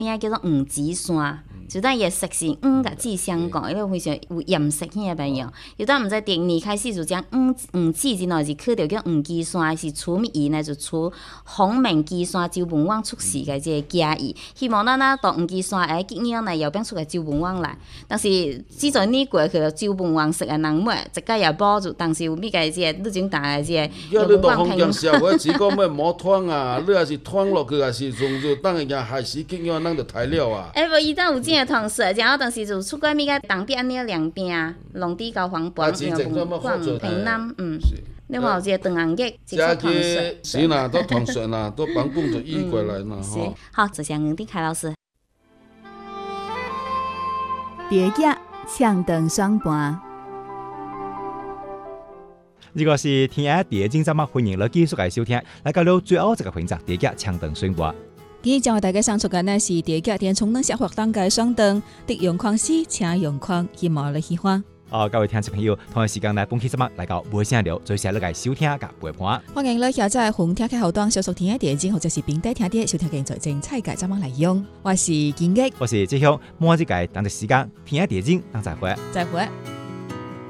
邊叫做黃子山。就當伊食是甲子相關，因為非常有顏色迄個朋友。有當毋知第二年開始就將黃子之內是去到叫黃岐山，是出伊呢就出紅明岐山周文王出世嘅即個家義。希望咱到黃岐山誒今年呢又變出個周文王來，但是自從你過去周文王食嘅人物，一個也保住，但是有咩個即個你種大嘅即個。 你到封建社會，只講咩冇拖啊，你也是拖落去，也是從就當人害死經驗，咱就抬了啊。 無伊當有真個同事，然後當時就出過咪個當邊了兩邊，龍地高黃板，然後廣平南，你話有一個斷行日，一個同事， 是啦，都同事啦，都幫工就移過來啦，吼。 好，謝謝黃地凱老師。 蝶仔唱斷雙盤。 如果是聽下蝶精節目，歡迎你繼續嚟收聽，來到最後一個環節，蝶仔唱斷雙盤。 今日將為大家送出嘅呢是蝶仔電充能小活動嘅雙燈，的陽光師請陽光，希望你喜歡。 各位聽眾朋友，同一時間來本期節目來到無聲聊，最先你嚟收聽甲陪伴。 歡迎你下載紅聽嘅後端，小熟聽嘅電影或者是平底聽啲收聽嘅最精彩嘅節目嚟用。我是建益， 我是志雄，每一個當一時間聽下電影，當再會。 再會。